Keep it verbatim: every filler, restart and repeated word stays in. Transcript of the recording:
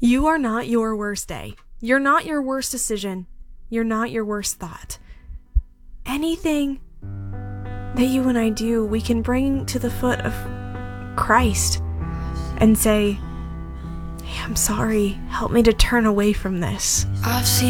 You are not your worst day. You're not your worst decision. You're not your worst thought. Anything that you and I do, we can bring to the foot of Christ and say, hey, I'm sorry. Help me to turn away from this. I've seen